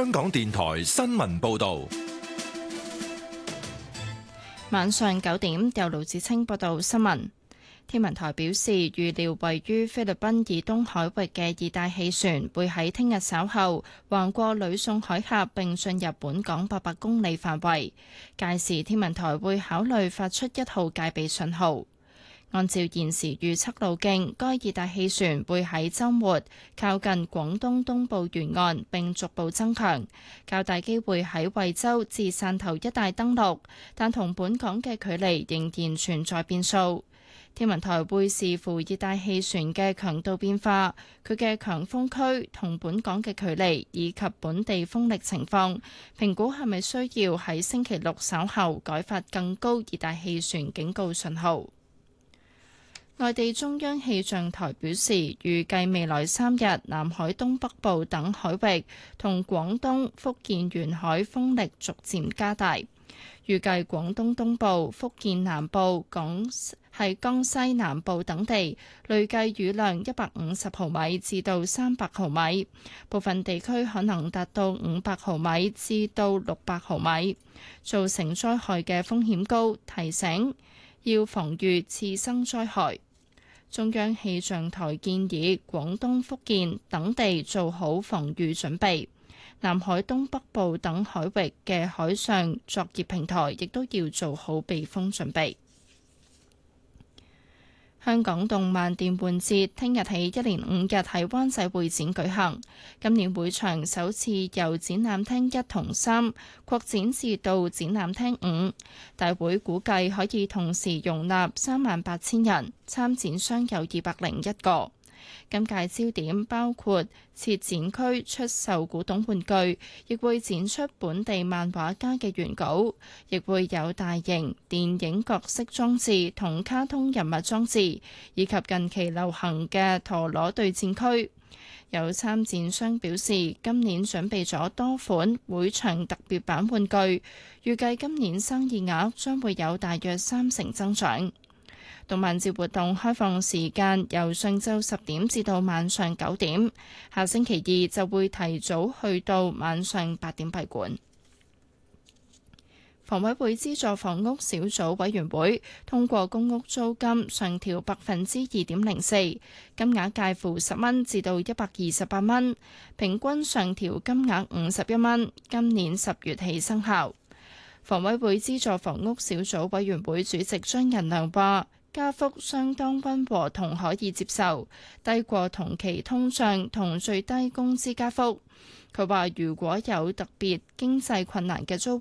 香港電台新聞報道。 晚上9點，由盧子清報道新聞。天文台表示，預料位於菲律賓以東海域嘅熱帶氣旋會喺聽日稍後橫過呂宋海峽並進入本港800公里範圍，屆時天文台會考慮發出1號戒備信號。按照現時預測路徑，該熱帶氣旋會喺週末靠近廣東東部沿岸並逐步增強，較大機會喺惠州至汕頭一帶登陸，但同本港嘅距離仍然存在變數。天文台會視乎熱帶氣旋嘅強度變化、佢嘅強風區同本港嘅距離以及本地風力情況，評估係咪需要喺星期六稍後改發更高熱帶氣旋警告信號。內地中央氣象台表示，預計未來3日，南海東北部等海域同廣東、福建沿海風力逐漸加大。預計廣東東部、福建南部、江西南部等地累計雨量150毫米至到300毫米，部分地區可能達到500毫米至到600毫米，造成災害嘅風險高，提醒要防禦次生災害。中央氣象台建議廣東、福建等地做好防禦準備，南海東北部等海域嘅海上作業平台亦都要做好避風準備。香港動漫電玩節聽日起1連5日喺灣仔會展舉行，今年會場首次由展覽廳1同3擴展至到展覽廳5，大會估計可以同時容納38,000人，參展商有201個。今屆焦點包括設展區出售古董玩具，亦會展出本地漫畫家嘅原稿，亦會有大型電影角色裝置同卡通人物裝置，以及近期流行嘅陀螺對戰區。有參展商表示，今年準備咗多款會場特別版玩具，預計今年生意額將會有大約30%增長。動漫節活動開放時間由上晝10點至到晚上9點，下星期2就會提早去到晚上8點閉館。房委會資助房屋小組委員會通過公屋租金上調2.04%，金額介乎10蚊至到128蚊，平均上調金額51蚊，今年10月起生效。房委會資助房屋小組委員會主席張仁良話，加幅相當溫和同可以接受，低過同期通脹同最低工資加幅。佢話如果有特別經濟困難嘅租